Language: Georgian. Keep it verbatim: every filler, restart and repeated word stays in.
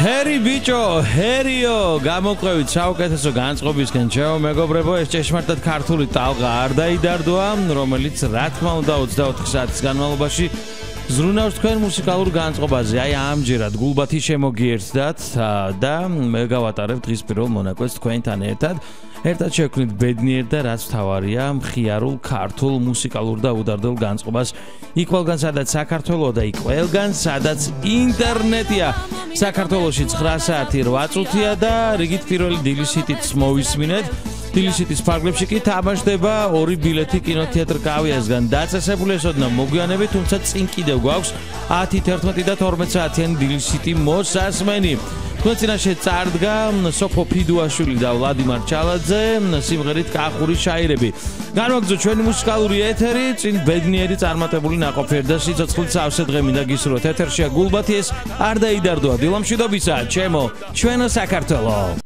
ჰერი ბიჭო, ჰერიო, გამოყვევით საუკეთესო განწყობისკენ, ჩემო მეგობრებო, ეს ჭეშმარიტად ქართული ტალღა არ დაიდარდოა, რომელიც რა თქმა უნდა ოცდაოთხ საათის განმავლობაში ზრუნავს თქვენ მუსიკალურ განწყობაზე. აი ამჯერად გულბათი შემოგიერთდათ და მე გავატარებ დღის პირველ მონაკვეთს თქვენთან ერთად. ერთად შევქმნით ბედნიერ და რაც მთავარია, მხიარულ ქართულ მუსიკალურ და უდარდელ განწყობას. იქ ყველგან სადაც საქართველო და იქ ყველგან სადაც ინტერნეტია. საქართველოში ცხრა საათი რვა წუთია და რიგით პირველი დილის ჰიტიც მოვისმინეთ. დილის ჰიტის ფარგლებში კი თამაშდება ორი ბილეთი კინოთეატრ კავიასგან. დაწესებული ესოდნა მოგვიანებით, თუმცა წინ კიდევ გვაქვს ათი, თერთმეტი და თორმეტ საათიანი დილის ჰიტი მოსასმენი. თქვენ წინაშე წარდგა სოფო ფიდუაშვილი და ვლადიმარ ჩალაძე სიმღერით კახური შაირები. განვაგრძო ჩვენი მუსიკალური ეთერი, წინ ბედნიერი წარმატებული ნაყოფიერი და სიცოცხლით სავსე დღე მინდა გისურვოთ. ეთერშია გულბათი, ეს არ დაიდარდოა დილამშვიდობისა, ჩემო ჩვენო საქართველო.